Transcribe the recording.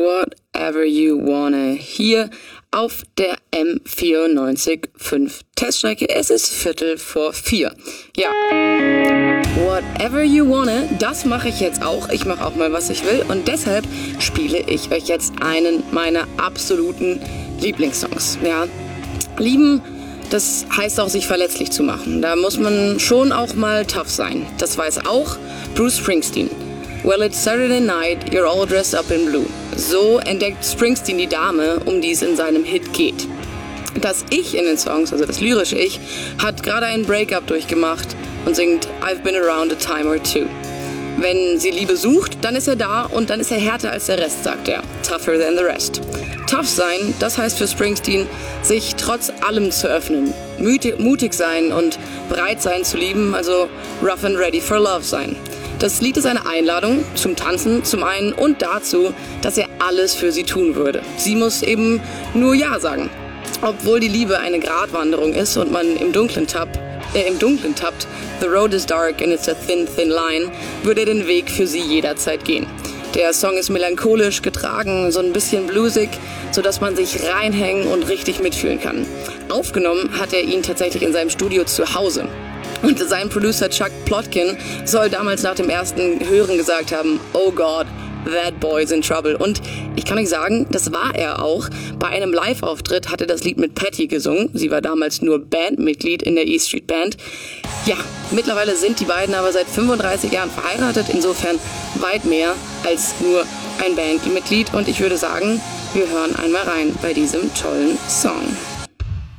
Whatever You Wanna, hier auf der M94.5 Teststrecke. Es ist 3:45. Ja, Whatever You Wanna, das mache ich jetzt auch. Ich mache auch mal, was ich will. Und deshalb spiele ich euch jetzt einen meiner absoluten Lieblingssongs. Ja, lieben, das heißt auch, sich verletzlich zu machen. Da muss man schon auch mal tough sein. Das weiß auch Bruce Springsteen. Well, it's Saturday night, you're all dressed up in blue. So entdeckt Springsteen die Dame, um die es in seinem Hit geht. Das Ich in den Songs, also das lyrische Ich, hat gerade ein Breakup durchgemacht und singt I've been around a time or two. Wenn sie Liebe sucht, dann ist er da und dann ist er härter als der Rest, sagt er. Tougher than the rest. Tough sein, das heißt für Springsteen, sich trotz allem zu öffnen. Mutig sein und bereit sein zu lieben, also rough and ready for love sein. Das Lied ist eine Einladung zum Tanzen zum einen und dazu, dass er alles für sie tun würde. Sie muss eben nur Ja sagen. Obwohl die Liebe eine Gratwanderung ist und man im Dunkeln tappt, the road is dark and it's a thin, thin line, würde er den Weg für sie jederzeit gehen. Der Song ist melancholisch getragen, so ein bisschen bluesig, sodass man sich reinhängen und richtig mitfühlen kann. Aufgenommen hat er ihn tatsächlich in seinem Studio zu Hause. Und sein Producer Chuck Plotkin soll damals nach dem ersten Hören gesagt haben, oh God, that boy's in trouble. Und ich kann euch sagen, das war er auch. Bei einem Live-Auftritt hat er das Lied mit Patty gesungen. Sie war damals nur Bandmitglied in der E Street Band. Ja, mittlerweile sind die beiden aber seit 35 Jahren verheiratet. Insofern weit mehr als nur ein Bandmitglied. Und ich würde sagen, wir hören einmal rein bei diesem tollen Song.